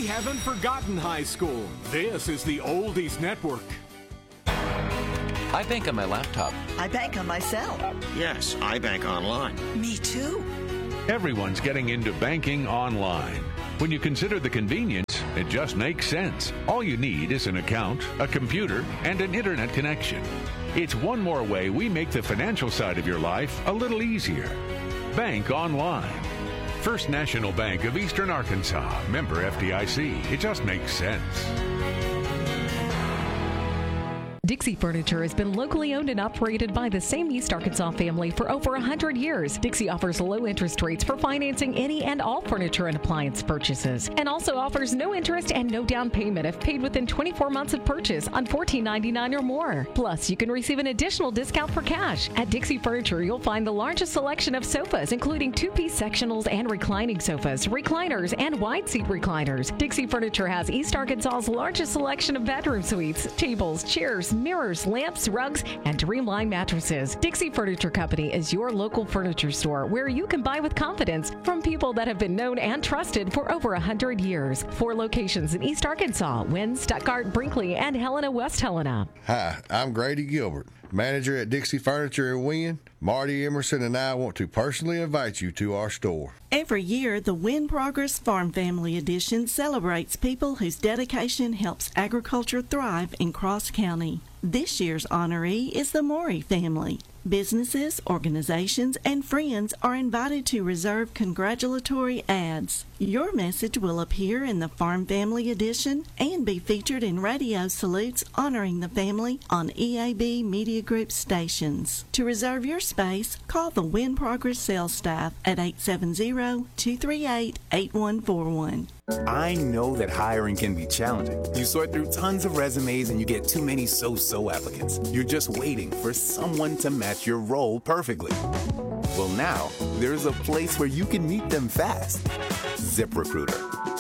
We haven't forgotten high school. This is the Oldies Network. I bank on my laptop. I bank on my cell. Yes, I bank online. Me too. Everyone's getting into banking online. When you consider the convenience, it just makes sense. All you need is an account, a computer, and an internet connection. It's one more way we make the financial side of your life a little easier. Bank online. First National Bank of Eastern Arkansas. Member FDIC. It just makes sense. Dixie Furniture has been locally owned and operated by the same East Arkansas family for over 100 years. Dixie offers low interest rates for financing any and all furniture and appliance purchases, and also offers no interest and no down payment if paid within 24 months of purchase on $14.99 or more. Plus, you can receive an additional discount for cash. At Dixie Furniture, you'll find the largest selection of sofas, including two-piece sectionals and reclining sofas, recliners, and wide-seat recliners. Dixie Furniture has East Arkansas's largest selection of bedroom suites, tables, chairs, mirrors, lamps, rugs, and Dreamline mattresses. Dixie Furniture Company is your local furniture store where you can buy with confidence from people that have been known and trusted for over 100 years. 4 locations in East Arkansas: Wynn, Stuttgart, Brinkley, and Helena, West Helena. Hi, I'm Grady Gilbert, manager at Dixie Furniture in Wynn. Marty Emerson and I want to personally invite you to our store. Every year, the Win Progress Farm Family Edition celebrates people whose dedication helps agriculture thrive in Cross County. This year's honoree is the Morey family. Businesses, organizations, and friends are invited to reserve congratulatory ads. Your message will appear in the Farm Family Edition and be featured in radio salutes honoring the family on EAB Media Group stations. To reserve your space, call the Win Progress sales staff at 870-238-8141. I know that hiring can be challenging. You sort through tons of resumes and you get too many so-so applicants. You're just waiting for someone to match your role perfectly. Well, now, there's a place where you can meet them fast. ZipRecruiter.